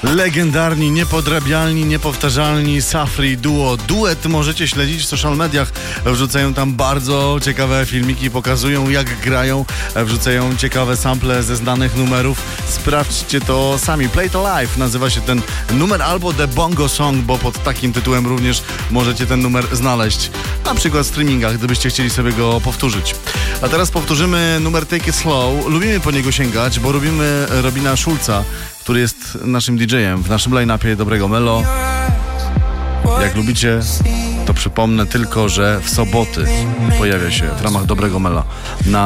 Legendarni, niepodrabialni, niepowtarzalni Safri Duo. Duet możecie śledzić w social mediach. Wrzucają tam bardzo ciekawe filmiki, pokazują jak grają, wrzucają ciekawe sample ze znanych numerów. Sprawdźcie to sami. Play to Live nazywa się ten numer, albo The Bongo Song, bo pod takim tytułem również możecie ten numer znaleźć. Na przykład w streamingach, gdybyście chcieli sobie go powtórzyć. A teraz powtórzymy numer Take It Slow. Lubimy po niego sięgać, bo lubimy Robina Schulza, który jest naszym DJ-em w naszym line-upie Dobrego Melo. Jak lubicie, to przypomnę tylko, że w soboty pojawia się w ramach Dobrego Mela na